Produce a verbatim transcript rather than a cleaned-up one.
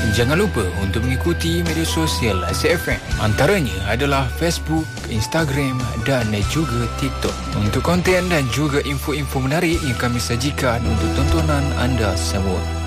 Jangan lupa untuk mengikuti media sosial Asik F M. Antaranya adalah Facebook, Instagram dan juga TikTok. Untuk konten dan juga info-info menarik yang kami sajikan untuk tontonan anda semua.